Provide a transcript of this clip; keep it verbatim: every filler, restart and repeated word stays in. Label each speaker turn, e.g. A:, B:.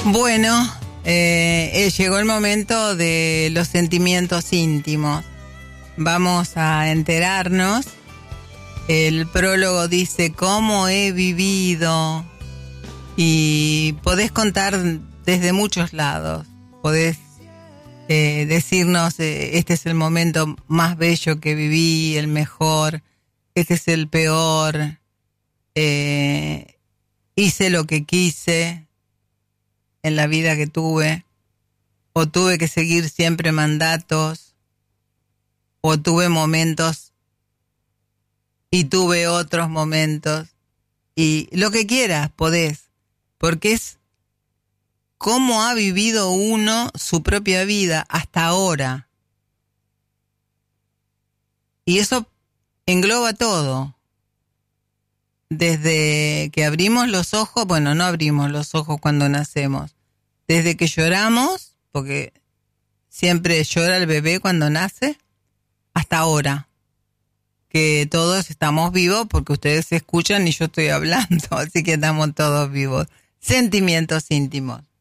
A: Bueno, eh, eh, llegó el momento de los sentimientos íntimos. Vamos a enterarnos. El prólogo dice cómo he vivido y podés contar desde muchos lados. Podés eh, decirnos eh, este es el momento más bello que viví, el mejor, este es el peor, eh, hice lo que quise en la vida que tuve, o tuve que seguir siempre mandatos, o tuve momentos y tuve otros momentos, y lo que quieras podés, porque es cómo ha vivido uno su propia vida hasta ahora. Y eso engloba todo. Desde que abrimos los ojos, bueno, no abrimos los ojos cuando nacemos. Desde que lloramos, porque siempre llora el bebé cuando nace, hasta ahora. Que todos estamos vivos porque ustedes se escuchan y yo estoy hablando, así que estamos todos vivos. Sentimientos íntimos.